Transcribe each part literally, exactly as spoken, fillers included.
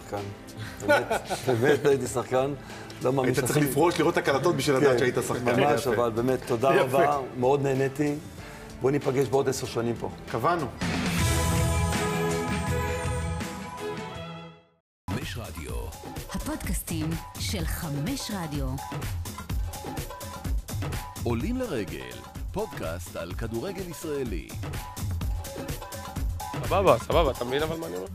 שחקן. באמת, באמת הייתי שחקן. לא מאמין היית צריך לפרוש, לראות את הקלטות בשביל לדעת שהיית שחקן. ממש, אבל באמת, תודה רבה, מאוד נהניתי. בואו ניפגש בעוד עשר שנים פה. קבענו. חמש רדיו. הפודקאסטים של חמש רדיו. עולים לרגל, פודקאסט על כדורגל ישראלי. סבבה, סבבה, אתה מבין אבל מה אני אומר?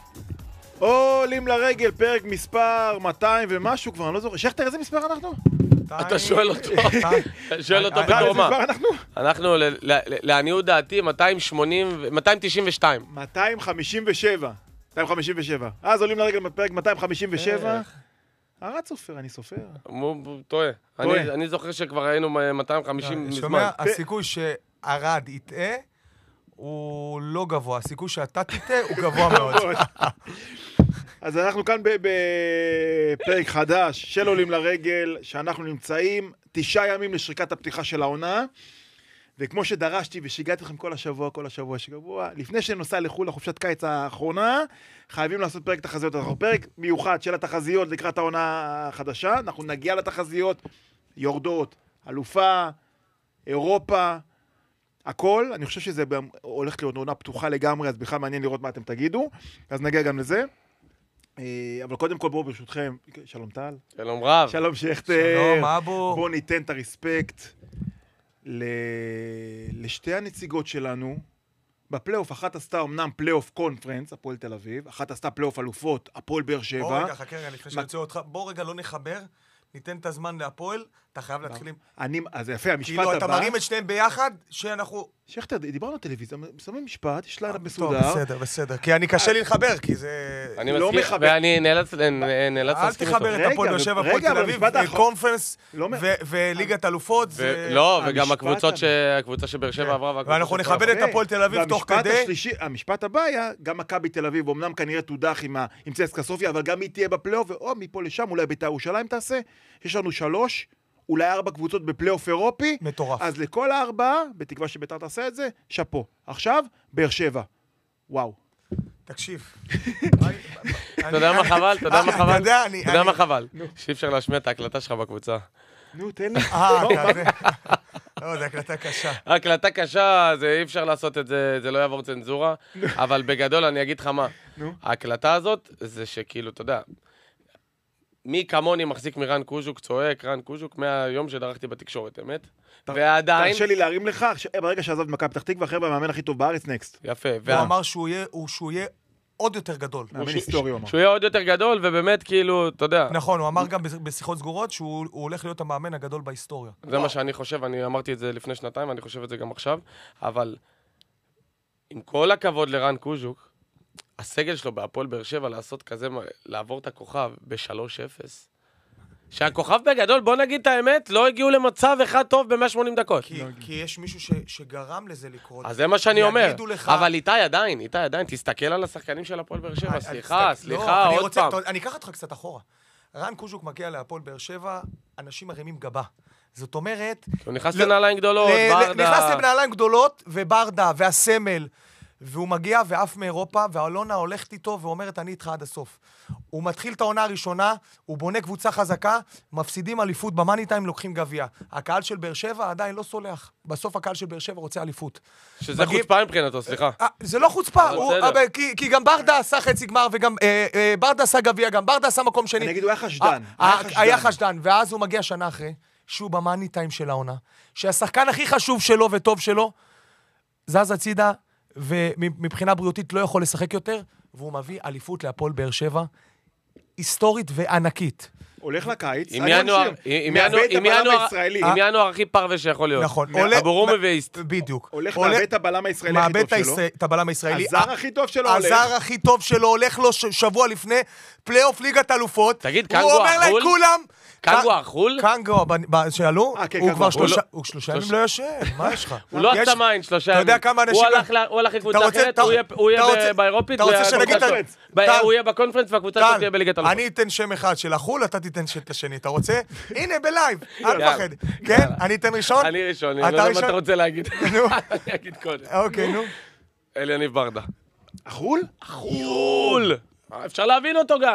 עולים לרגל, פרק מספר מאתיים ומשהו כבר, אני לא זוכר. שכתר, איזה מספר אנחנו? אתה שואל אותו. שואל אותו בתור איזה מה? מספר אנחנו? אנחנו, לעניות דעתי, מאתיים תשעים ושתיים. מאתיים חמישים ושבע. מאתיים חמישים ושבע. אז עולים לרגל בפרק מאתיים חמישים ושבע. הרד סופר, אני סופר. הוא טועה. אני זוכר שכבר היינו מאתיים חמישים מזמן. שומע, הסיכוי שהרד יטעה הוא לא גבוה. הסיכוי שאתה תטעה הוא גבוה מאוד. אז אנחנו כאן בפרק חדש של עולים לרגל, שאנחנו נמצאים תשעה ימים לשריקת הפתיחה של העונה, וכמו שדרשתי ושיגעתי לכם כל השבוע, כל השבוע שגבוע, לפני שנוסע לחו"ל לחופשת קיץ האחרונה, חייבים לעשות פרק תחזיות. אנחנו פרק מיוחד של התחזיות לקראת העונה החדשה, אנחנו נגיע לתחזיות, יורדות, אלופה, אירופה, הכל. אני חושב שזה הולך להיות עונה פתוחה לגמרי, אז בכלל מעניין לראות מה אתם תגידו, אז נגיע גם לזה. אבל קודם כל בואו ברשותכם, שלום טל. שלום רב. שלום שכתר. שלום אבו. בואו ניתן את הרספקט ל... לשתי הנציגות שלנו. בפלייאוף, אחת עשתה אמנם פלייאוף קונפרנס, הפועל תל אביב, אחת עשתה פלייאוף אלופות, הפועל באר שבע. בוא רגע, חכה רגע, לפני שיוצא אותך, בוא רגע לא נחבר, ניתן את הזמן להפועל, אתה חייב להתחיל עם... אני, אז יפה, המשפט הבא... כאילו, אתה מרים את שניהם ביחד, שאנחנו... שכתר, דיברנו על טלוויזיה, שמים משפט, יש לילה טוב, מסודר. בסדר, בסדר, כי אני קשה לי לחבר, כי זה... אני לא מסכים, מחבר. ואני נאלץ נאלץ אל להסכים איתו. תחבר את רגע, הפועל באר שבע, רגע, הפועל תל אבל אביב, המשפט האחרון- קונפרנס לא מ- וליגת אלופות, זה... לא, וגם המשפט הקבוצות הבא. ש- הקבוצה שבאר שבע עברה והקבוצה ואנחנו שבאר נכבד את הפועל תל אביב תוך והמשפט כדי... השלישי, המשפט הבא היה, גם מכבי תל אביב, אמנם כנראה תודח עם, ה- עם צסקה סופיה, אבל גם היא תהיה בפלייאוף, ואו מפה לשם, אולי בית"ר ירושלים תעשה. יש לנו שלוש, אולי ארבע קבוצות בפלייאוף אירופי. מטורף. אז לכל הארבעה, בתקווה שבית"ר תעשה את זה, שפו. עכשיו, באר שבע. וואו. תקשיב. אתה יודע מה חבל? אתה יודע מה אתה חבל? יודע, אני- אתה יודע אני- מה חבל? שאי אפשר להשמיע את ההקלטה שלך בקבוצה. נו, תן לי. אה, כזה. לא, זו הקלטה קשה. הקלטה קשה, זה אי אפשר לעשות את זה, זה לא יעבור צנזורה, אבל בגדול אני אגיד לך מה. נו. ההקלטה הזאת, זה שכאילו, אתה יודע, מי כמוני מחזיק מרן קוז'וק, צועק, רן קוז'וק, מהיום שדרכתי בתקשורת, אמת? ועדיין... תרשה לי להרים לך, ש- ברגע שעזב מכבי פתח תקווה, חבר'ה, המאמן הכי טוב בארץ, נקסט. יפה. הוא וה- אמר שהוא יהיה- הוא- שהוא יהיה עוד יותר גדול. מאמן היסטורי, הוא אמר. שהוא יהיה עוד יותר גדול, ובאמת, כאילו, אתה יודע, נכון, הוא אמר גם בשיחות סגורות שהוא הוא הולך להיות המאמן הגדול בהיסטוריה. זה מה שאני חושב, אני אמרתי את זה לפני שנתיים, ואני חושב את זה גם עכשיו, אבל עם כל הכבוד לרן קוז'וק, הסגל שלו בהפועל באר שבע לעשות כזה, לעבור את הכוכב ב-שלוש אפס, שהכוכב בגדול, בוא נגיד את האמת, לא הגיעו למצב אחד טוב ב-מאה ושמונים דקות. כי כי יש מישהו ש- שגרם לזה לקרות. אז זה מה שאני אומר. יגידו לך- אבל איתי עדיין, איתי עדיין, תסתכל על השחקנים של הפועל באר שבע, אני- סליחה, אני- סליחה, לא, אני עוד רוצה- פעם. אני אקח אותך קצת אחורה. רן קוז'וק מגיע להפועל באר שבע, אנשים מרימים גבה. זאת אומרת... הוא נכנס לא- לנעליים גדולות, ל- ברדה. נכנס לנעליים גדולות, וברדה, והסמל, והוא מגיע ועף מאירופה, והאלונה הולכת איתו ואומרת, אני איתך עד הסוף. הוא מתחיל את העונה הראשונה, הוא בונה קבוצה חזקה, מפסידים אליפות במאני טיים, לוקחים גביע. הקהל של באר שבע עדיין לא סולח. בסוף הקהל של באר שבע רוצה אליפות. שזה מגיע- חוצפה מבחינתו, סליחה. אה, זה לא חוצפה, אבל הוא- בסדר. אבל- כי כי גם ברדה עשה חצי גמר, וגם אה, אה, ברדה עשה גביע, גם ברדה עשה מקום שני. אני אגיד, הוא היה חשדן. אה, היה אה, חשדן. היה חשדן, ואז הוא מגיע שנה אחרי, שהוא במאני טיים של העונה, שהשחקן הכי חשוב שלו וטוב שלו, זז הצידה, ומבחינה בריאותית לא יכול לשחק יותר, והוא מביא אליפות להפועל באר שבע, היסטורית וענקית. הולך לקיץ, עם אני ינואר, ממשיך. עם מאבד ינואר, את עם הבלם ינואר, הישראלי. עם ינואר הכי פרווה שיכול להיות. נכון. אבו רומי ואיסט. בדיוק. הולך עולה- מאבד את הבלם הישראלי הכי מאבד טוב את שלו. הישראל- את הבלם הישראלי. הזר הכי טוב שלו הולך. הזר הכי טוב שלו הולך לו ש- שבוע לפני פלייאוף ליגת אלופות. תגיד, הוא קנגו אומר להם החול? כולם... קנגו ק- החול? קנגו, ב- ב- שאלו, אה, כן, הוא קנגו כבר החול. שלושה, לא- הוא שלושה שלוש- ימים לא ישן, מה יש לך? הוא לא יש- עשה מים שלושה אתה ימים. יודע כמה אנשים... הוא הלך ל- הוא הלך לקבוצה אתה רוצה- אחרת, אתה- הוא יהיה- הוא אתה יהיה רוצה- ב- באירופית, אתה רוצה וה- שנגיד את ה- בקונפרנס. ב- טל. הוא יהיה בקונפרנס והקבוצה הזאת תהיה בליגת אלופות. אני אתן שם אחד של החול, אתה תיתן את השני, אתה רוצה? הנה, בלייב, אל יאללה. תפחד. כן? אני אתן ראשון? אני ראשון, אני אתה לא יודע מה ראשון? אתה רוצה להגיד. נו. אני אגיד קודם. אוקיי, נו. אליניב ברדה. החול? חול! אפשר להבין אותו גם.